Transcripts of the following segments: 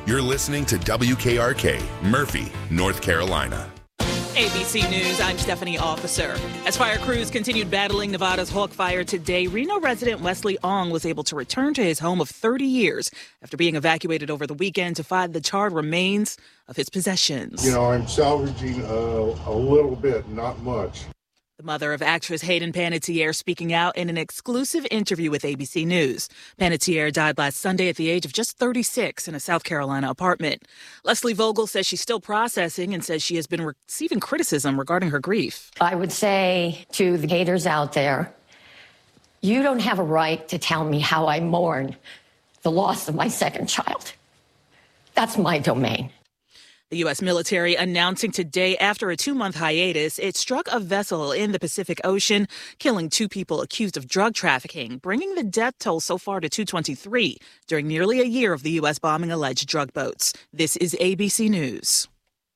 You're listening to WKRK, Murphy, North Carolina. ABC News, I'm Stephanie Officer. As fire crews continued battling Nevada's Hawk Fire today, Reno resident Wesley Ong was able to return to his home of 30 years after being evacuated over the weekend to find the charred remains of his possessions. I'm salvaging a little bit, not much. The mother of actress Hayden Panettiere speaking out in an exclusive interview with ABC News. Panettiere died last Sunday at the age of just 36 in a South Carolina apartment. Leslie Vogel says she's still processing and says she has been receiving criticism regarding her grief. I would say to the haters out there, you don't have a right to tell me how I mourn the loss of my second child. That's my domain. The U.S. military announcing today, after a 2-month hiatus, it struck a vessel in the Pacific Ocean, killing 2 people accused of drug trafficking, bringing the death toll so far to 223 during nearly a year of the U.S. bombing alleged drug boats. This is ABC News.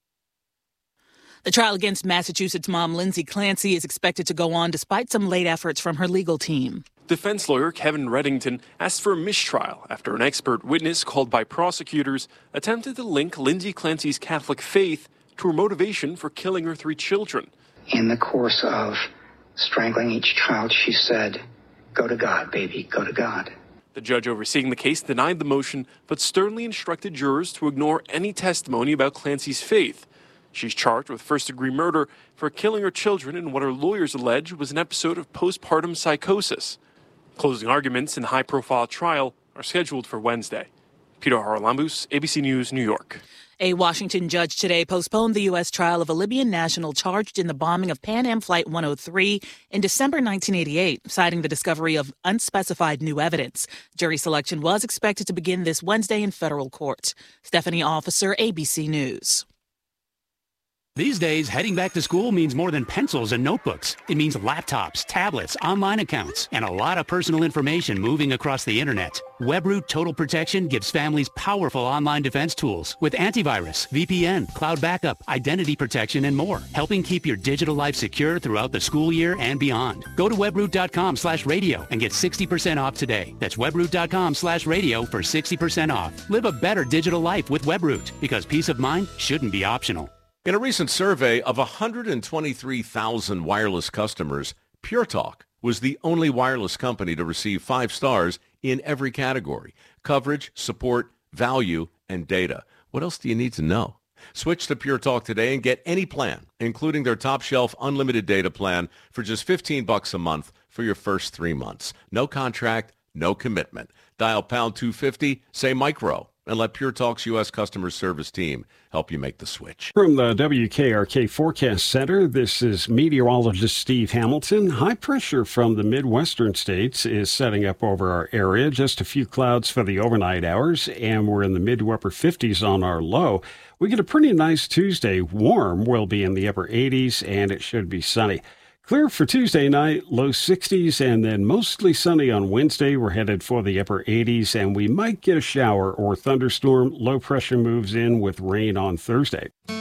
The trial against Massachusetts mom Lindsay Clancy is expected to go on despite some late efforts from her legal team. Defense lawyer Kevin Reddington asked for a mistrial after an expert witness called by prosecutors attempted to link Lindsay Clancy's Catholic faith to her motivation for killing her 3 children. In the course of strangling each child, she said, "Go to God, baby, go to God." The judge overseeing the case denied the motion, but sternly instructed jurors to ignore any testimony about Clancy's faith. She's charged with first-degree murder for killing her children in what her lawyers allege was an episode of postpartum psychosis. Closing arguments in the high-profile trial are scheduled for Wednesday. Peter Haralambous, ABC News, New York. A Washington judge today postponed the U.S. trial of a Libyan national charged in the bombing of Pan Am Flight 103 in December 1988, citing the discovery of unspecified new evidence. Jury selection was expected to begin this Wednesday in federal court. Stephanie Officer, ABC News. These days, heading back to school means more than pencils and notebooks. It means laptops, tablets, online accounts, and a lot of personal information moving across the internet. WebRoot Total Protection gives families powerful online defense tools with antivirus, VPN, cloud backup, identity protection, and more, helping keep your digital life secure throughout the school year and beyond. Go to webroot.com/radio and get 60% off today. That's webroot.com/radio for 60% off. Live a better digital life with WebRoot, because peace of mind shouldn't be optional. In a recent survey of 123,000 wireless customers, Pure Talk was the only wireless company to receive 5 stars in every category: coverage, support, value, and data. What else do you need to know? Switch to Pure Talk today and get any plan, including their top shelf unlimited data plan, for just $15 a month for your first 3 months. No contract, no commitment. Dial pound 250, say micro, and let Pure Talk's U.S. customer service team help you make the switch. From the WKRK Forecast Center, this is meteorologist Steve Hamilton. High pressure from the Midwestern states is setting up over our area. Just a few clouds for the overnight hours, and we're in the mid to upper 50s on our low. We get a pretty nice Tuesday. Warm will be in the upper 80s, and it should be sunny. Clear for Tuesday night, low 60s, and then mostly sunny on Wednesday. We're headed for the upper 80s, and we might get a shower or thunderstorm. Low pressure moves in with rain on Thursday.